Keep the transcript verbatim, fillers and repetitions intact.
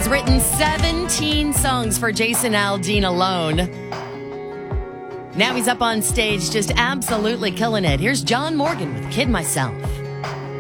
has written seventeen songs for Jason Aldean alone. Now he's up on stage just absolutely killing it. Here's John Morgan with Kid Myself.